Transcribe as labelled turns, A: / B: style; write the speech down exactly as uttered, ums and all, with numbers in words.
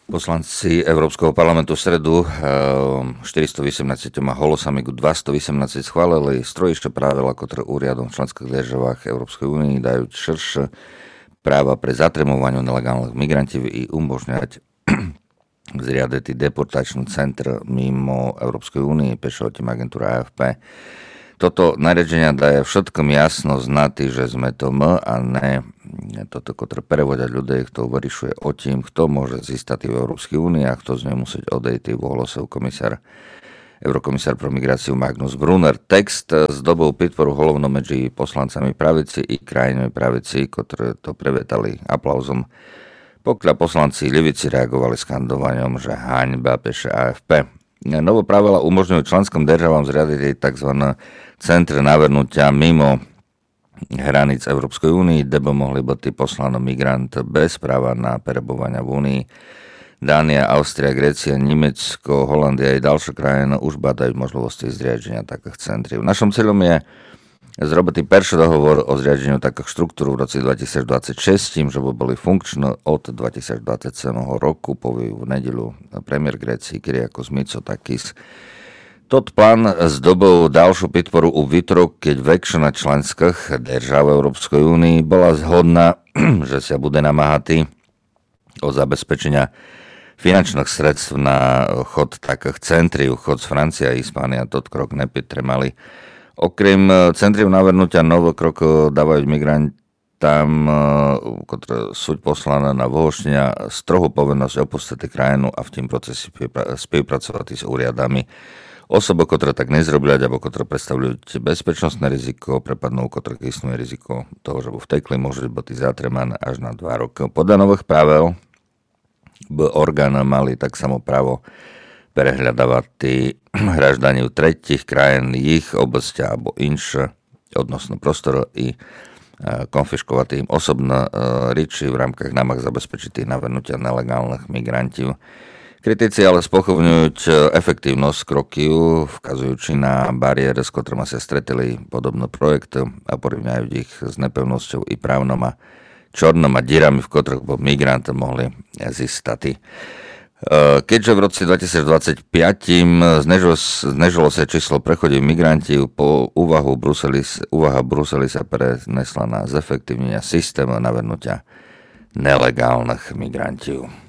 A: Poslanci Európskeho parlamentu v stredu štyristoosemnásť hlasami ku dvestoosemnásť schválili strojište pravidla, ktoré úriadom v členských državách Európskej únie dajú širšie práva pre zatremovanie nelegálnych migrantov i umožňovať zriaditi deportačný centr mimo Európskej únie, píše o tým agentúra á ef pé. Toto nariadenia daje všetkom jasno znati, že sme to my a ne toto, ktoré prevodať ľudí, kto vyrišuje o tým, kto môže zístať v Európskej únii a kto z nej musieť odejť, ohlásil komisár, eurokomisár pro migráciu Magnus Brunner. Text s dobou pitvoru hlavno medzi poslancami pravici i krajinami pravici, ktoré to prevetali aplauzom, pokiaľ poslanci ľavici reagovali skandovaním, že haňba, píše á ef pé. Novo pravila umožňujú členským državám zriadiť tzv. Centre navrhnutia mimo hraníc Európskej únie, kde by mohli byť poslaní migrant bez práva na perebovania v únii. Dánia, Austria, Grécia, Nemecko, Holandia i ďalšie krajiny už badajú možnosti zriadenia takých centrів. Našom cieľom je zrobiť prvý dohovor o zriadeniu takých štruktúr v roce dvetisícdvadsaťšesť, tým, že by boli funkčné od dvetisícdvadsaťsedem roku, povie v nedeľu premiér Grécie Kyriakos Mitsotakis. Tot plán s dobou ďalšiu podporu u vytrok, keď väčšina členských držav Európskej únii bola zhodná, že sa bude namáhať o zabezpečenia finančných sredstv na chod takých centrí, chod z Francie a Hispánia, tot krok nepodtremali. Okrem centrів navrhnutia nový krok dávajú migrantom, ktoré sú poslané na vyhoštenia, strohú povinnosť opustiť krajinu a v tým procese spolupracovať s úriadami. Osoby, ktoré tak nezrobili, alebo ktoré predstavľujú bezpečnostné riziko, prepadnú, ktoré istnuje riziko toho, že by vtekli, môže byť zatremané až na dva roky. Podľa nových pravel by orgány mali tak samo právo prehľadávať tí hraždani v tretích krajín, ich oblasti alebo inšie odnosno prostoru i konfiškovať im osobné riči v rámkach námah zabezpečiť navrhnutia nelegálnych migrantov. Kritici ale spochybňujú efektívnosť kroky, vkazujúci na bariéry, s ktorými sa stretili podobné projekty a porovnajú ich s nepevnosťou i právnom a čornom a dírami, v ktorých by migranti mohli získať. Keďže v roce dvetisícdvadsaťpäť znežilo, znežilo sa číslo prechodov migrantov, po úvahu Bruseli, úvaha Bruseli sa prenesla na zefektívnenie systému navrhnutia nelegálnych migrantov.